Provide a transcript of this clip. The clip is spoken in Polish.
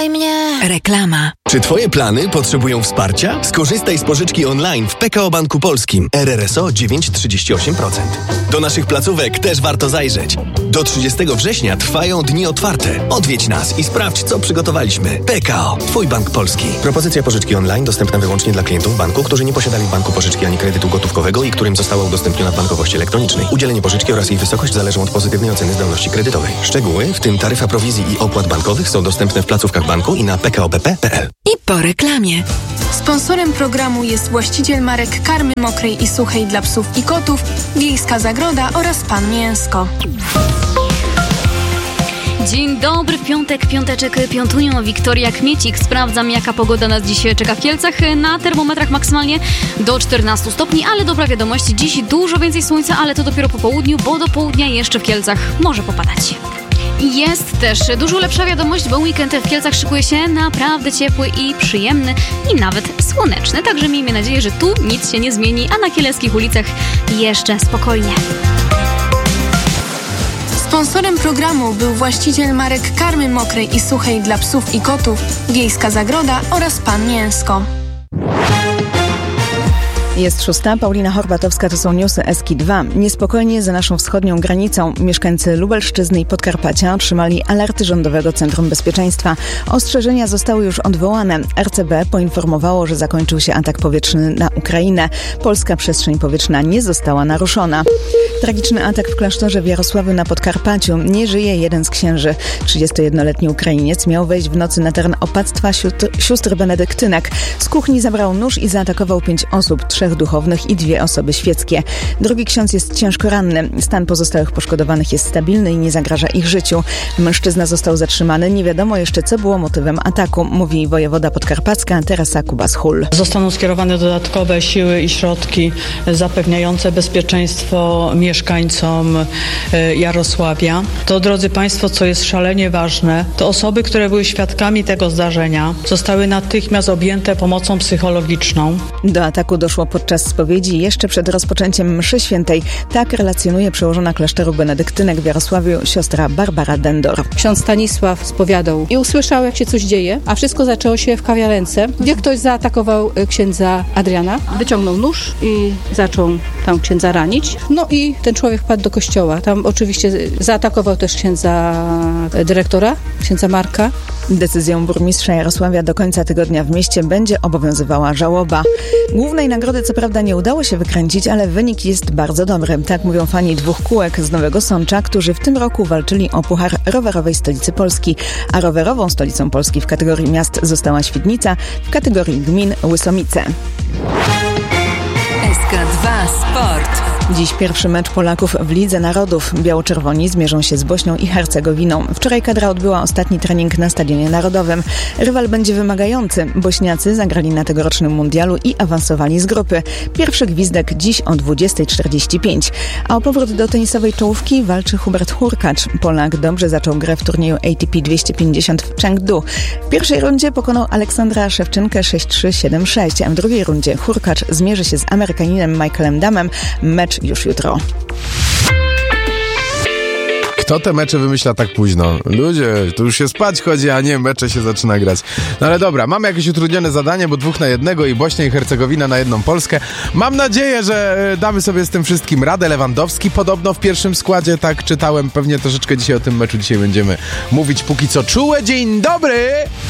Wspieraj mnie! Reklama. Czy twoje plany potrzebują wsparcia? Skorzystaj z pożyczki online w PKO Banku Polskim. RRSO 9,38%. Do naszych placówek też warto zajrzeć. Do 30 września trwają dni otwarte. Odwiedź nas i sprawdź, co przygotowaliśmy. PKO. Twój bank polski. Propozycja pożyczki online dostępna wyłącznie dla klientów banku, którzy nie posiadali w banku pożyczki ani kredytu gotówkowego i którym została udostępniona w bankowości elektronicznej. Udzielenie pożyczki oraz jej wysokość zależą od pozytywnej oceny zdolności kredytowej. Szczegóły, w tym taryfa prowizji i opłat bankowych, są dostępne w placówkach banku i na pkobp.pl. I po reklamie. Sponsorem programu jest właściciel marek karmy mokrej i suchej dla psów i kotów, Wiejska Zagroda oraz Pan Mięsko. Dzień dobry, piąteczek, piątunio, Wiktoria Kmiecik. Sprawdzam, jaka pogoda nas dziś czeka w Kielcach. Na termometrach maksymalnie do 14 stopni, ale dobra wiadomość, dziś dużo więcej słońca, ale to dopiero po południu, bo do południa jeszcze w Kielcach może popadać. Jest też dużo lepsza wiadomość, bo weekend w Kielcach szykuje się naprawdę ciepły i przyjemny i nawet słoneczny. Także miejmy nadzieję, że tu nic się nie zmieni, a na kieleckich ulicach jeszcze spokojnie. Sponsorem programu był właściciel marek karmy mokrej i suchej dla psów i kotów, Wiejska Zagroda oraz Pan Mięsko. Jest 6, Paulina Horbatowska, to są newsy SK2. Niespokojnie za naszą wschodnią granicą. Mieszkańcy Lubelszczyzny i Podkarpacia otrzymali alerty Rządowego Centrum Bezpieczeństwa. Ostrzeżenia zostały już odwołane. RCB poinformowało, że zakończył się atak powietrzny na Ukrainę. Polska przestrzeń powietrzna nie została naruszona. Tragiczny atak w klasztorze w Jarosławiu na Podkarpaciu. Nie żyje jeden z księży. 31-letni Ukrainiec miał wejść w nocy na teren opactwa sióstr benedyktynek. Z kuchni zabrał nóż i zaatakował 5 osób, 3 duchownych i 2 osoby świeckie. Drugi ksiądz jest ciężko ranny. Stan pozostałych poszkodowanych jest stabilny i nie zagraża ich życiu. Mężczyzna został zatrzymany. Nie wiadomo jeszcze, co było motywem ataku, mówi wojewoda podkarpacka Teresa Kubas-Hull. Zostaną skierowane dodatkowe siły i środki zapewniające bezpieczeństwo mieszkańcom Jarosławia. To, drodzy Państwo, co jest szalenie ważne, to osoby, które były świadkami tego zdarzenia, zostały natychmiast objęte pomocą psychologiczną. Do ataku doszło podczas spowiedzi jeszcze przed rozpoczęciem mszy świętej. Tak relacjonuje przełożona klasztoru benedyktynek w Jarosławiu siostra Barbara Dendor. Ksiądz Stanisław spowiadał i usłyszał, jak się coś dzieje, a wszystko zaczęło się w kawiarence, gdzie ktoś zaatakował księdza Adriana. Wyciągnął nóż i zaczął tam księdza ranić. No i ten człowiek wpadł do kościoła. Tam oczywiście zaatakował też księdza dyrektora, księdza Marka. Decyzją burmistrza Jarosławia do końca tygodnia w mieście będzie obowiązywała żałoba. Głównej nagrody co prawda nie udało się wykręcić, ale wynik jest bardzo dobry. Tak mówią fani 2 kółek z Nowego Sącza, którzy w tym roku walczyli o puchar rowerowej stolicy Polski. A rowerową stolicą Polski w kategorii miast została Świdnica, w kategorii gmin Łysomice. SK2 Sport. Dziś pierwszy mecz Polaków w Lidze Narodów. Biało-czerwoni zmierzą się z Bośnią i Hercegowiną. Wczoraj kadra odbyła ostatni trening na Stadionie Narodowym. Rywal będzie wymagający. Bośniacy zagrali na tegorocznym mundialu i awansowali z grupy. Pierwszy gwizdek dziś o 20:45. A o powrót do tenisowej czołówki walczy Hubert Hurkacz. Polak dobrze zaczął grę w turnieju ATP 250 w Chengdu. W pierwszej rundzie pokonał Aleksandra Szewczynkę 6-3, 7-6, a w drugiej rundzie Hurkacz zmierzy się z Amerykaninem Michaelem Dammem. Mecz już jutro. Kto te mecze wymyśla tak późno? Ludzie, to już się spać chodzi, a nie mecze się zaczyna grać. No ale dobra, mamy jakieś utrudnione zadanie, bo 2 na 1 i Bośnia i Hercegowina na 1 Polskę. Mam nadzieję, że damy sobie z tym wszystkim radę. Lewandowski podobno w pierwszym składzie, tak czytałem. Pewnie troszeczkę dzisiaj o tym meczu będziemy mówić. Póki co czułe. Dzień dobry!